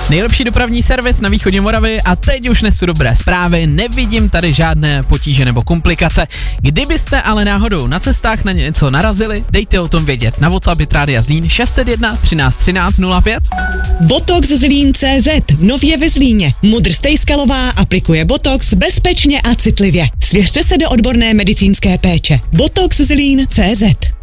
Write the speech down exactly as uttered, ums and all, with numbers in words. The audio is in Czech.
Nejlepší dopravní servis na východě Moravy a teď už nesu dobré zprávy, nevidím tady žádné potíže nebo komplikace. Kdybyste ale náhodou na cestách na něco narazili, dejte o tom vědět na WhatsApp Rádia Zlín šest set jedna třináct třináct nula pět. Botox Zlín tečka cé zet, nově ve Zlíně. Mudr Stejskalová aplikuje Botox bezpečně a citlivě. Svěřte se do odborné medicínské péče. Botox Zlín tečka cé zet.